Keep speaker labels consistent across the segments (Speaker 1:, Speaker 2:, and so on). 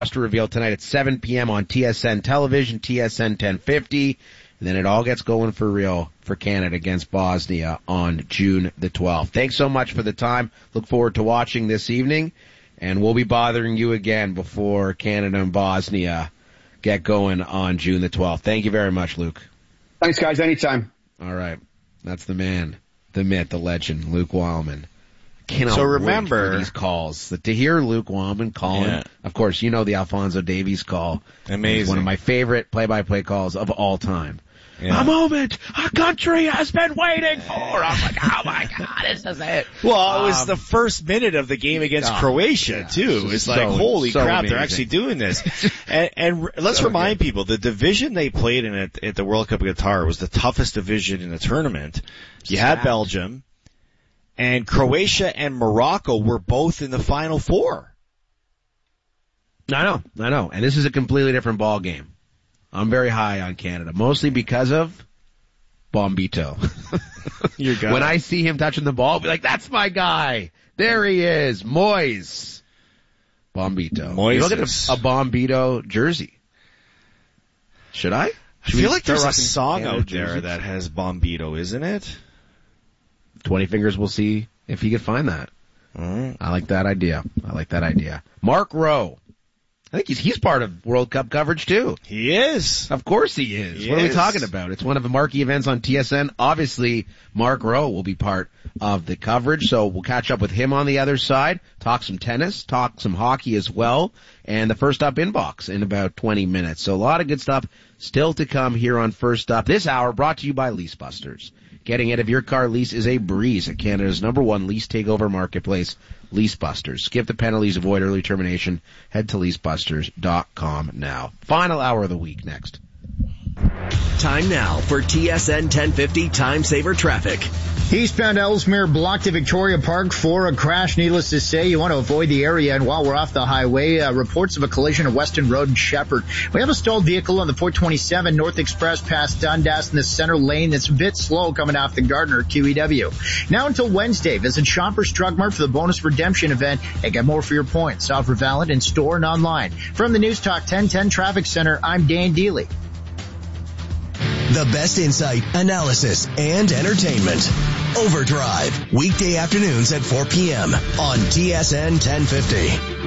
Speaker 1: to reveal tonight at 7 p.m. on TSN Television, TSN 1050. And then it all gets going for real for Canada against Bosnia on June the 12th. Thanks so much for the time. Look forward to watching this evening. And we'll be bothering you again before Canada and Bosnia get going on June the 12th. Thank you very much, Luke.
Speaker 2: Thanks, guys. Anytime.
Speaker 1: All right. That's the man, the myth, the legend, Luke Wildman.
Speaker 3: So remember
Speaker 1: these calls. To hear Luke Wildman calling, of course, you know the Alphonso Davies call.
Speaker 3: Amazing.
Speaker 1: It's one of my favorite play-by-play calls of all time.
Speaker 3: Yeah.
Speaker 1: A moment our country has been waiting for. I'm like, oh my God, this is it.
Speaker 3: Well, it was the first minute of the game against Croatia, too. It's like, holy crap, amazing. They're actually doing this. and let's remind people, the division they played in at the World Cup of Qatar was the toughest division in the tournament. You had Belgium, and Croatia and Morocco were both in the Final Four.
Speaker 1: I know. And this is a completely different ball game. I'm very high on Canada, mostly because of Bombito.
Speaker 3: Your guy.
Speaker 1: When I see him touching the ball, I'll be like, that's my guy. There he is. Moise. Bombito.
Speaker 3: Moises.
Speaker 1: Look at a Bombito jersey. Should I?
Speaker 3: I feel like there's a song out there that has Bombito, isn't it?
Speaker 1: 20 Fingers will see if he could find that.
Speaker 3: Right.
Speaker 1: I like that idea. Mark Rowe. I think he's part of World Cup coverage too.
Speaker 3: He is.
Speaker 1: Of course he is. What are we talking about? It's one of the marquee events on TSN. Obviously, Mark Rowe will be part of the coverage, so we'll catch up with him on the other side, talk some tennis, talk some hockey as well, and the First Up inbox in about 20 minutes. So a lot of good stuff still to come here on First Up. This hour brought to you by Lease Busters. Getting out of your car lease is a breeze at Canada's #1 lease takeover marketplace, Lease Busters. Skip the penalties, avoid early termination. Head to leasebusters.com now. Final hour of the week next.
Speaker 4: Time now for TSN 1050 Time Saver Traffic.
Speaker 5: Eastbound Ellesmere blocked to Victoria Park for a crash. Needless to say, you want to avoid the area. And while we're off the highway, reports of a collision at Weston Road and Shepherd. We have a stalled vehicle on the 427 North Express past Dundas in the center lane that's a bit slow coming off the Gardner QEW. Now until Wednesday, visit Shoppers Drug Mart for the bonus redemption event and get more for your points. Offer valid in store and online. From the News Talk 1010 Traffic Center, I'm Dan Dealey.
Speaker 4: The best insight, analysis, and entertainment. Overdrive, weekday afternoons at 4 p.m. on TSN 1050.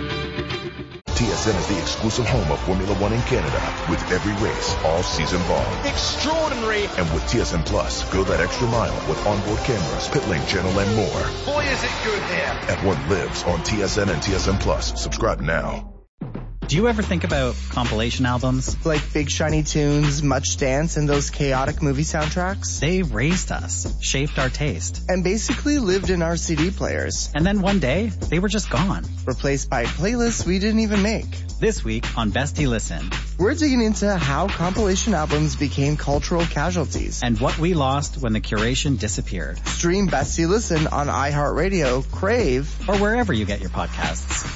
Speaker 6: TSN is the exclusive home of Formula One in Canada, with every race all season long.
Speaker 7: Extraordinary.
Speaker 6: And with TSN Plus, go that extra mile with onboard cameras, pit lane channel, and more.
Speaker 7: Boy, is it good here.
Speaker 6: F1 lives on TSN and TSN Plus. Subscribe now.
Speaker 8: Do you ever think about compilation albums?
Speaker 9: Like Big Shiny Tunes, Much Dance, and those chaotic movie soundtracks?
Speaker 8: They raised us, shaped our taste.
Speaker 9: And basically lived in our CD players.
Speaker 8: And then one day, they were just gone.
Speaker 9: Replaced by playlists we didn't even make.
Speaker 8: This week on Bestie Listen,
Speaker 9: we're digging into how compilation albums became cultural casualties.
Speaker 8: And what we lost when the curation disappeared.
Speaker 9: Stream Bestie Listen on iHeartRadio, Crave,
Speaker 8: or wherever you get your podcasts.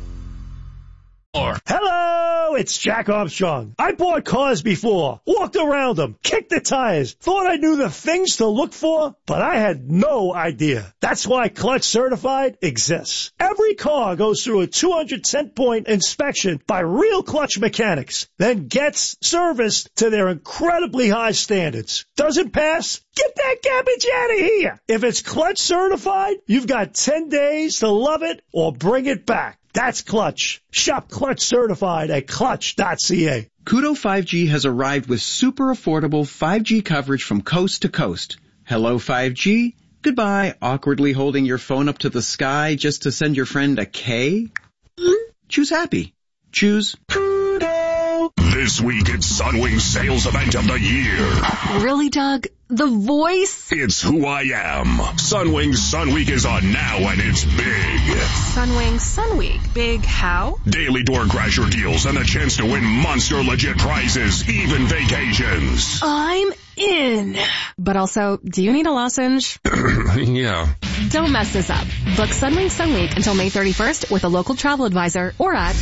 Speaker 10: Hello, it's Jack Armstrong. I bought cars before, walked around them, kicked the tires, thought I knew the things to look for, but I had no idea. That's why Clutch Certified exists. Every car goes through a 210-point inspection by real Clutch mechanics, then gets serviced to their incredibly high standards. Doesn't pass? Get that garbage out of here. If it's Clutch Certified, you've got 10 days to love it or bring it back. That's Clutch. Shop Clutch Certified at clutch.ca.
Speaker 11: Koodo 5G has arrived with super affordable 5G coverage from coast to coast. Hello 5G. Goodbye, awkwardly holding your phone up to the sky just to send your friend a K. Choose happy. Choose Koodo.
Speaker 12: This week it's Sunwing's sales event of the year.
Speaker 13: Really, Doug? The voice?
Speaker 12: It's who I am. Sunwing's Sun Week is on now and it's big.
Speaker 13: Sunwing Sun Week. Big how?
Speaker 12: Daily door crasher deals and the chance to win monster legit prizes, even vacations.
Speaker 13: I'm in. But also, do you need a lozenge?
Speaker 12: Yeah.
Speaker 13: Don't mess this up. Book Sunwing Sun Week until May 31st with a local travel advisor or at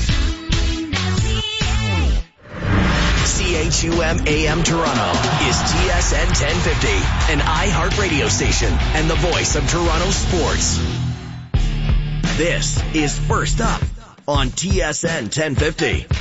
Speaker 4: CHUM AM Toronto is TSN 1050, an iHeart radio station and the voice of Toronto sports. This is First Up on TSN 1050.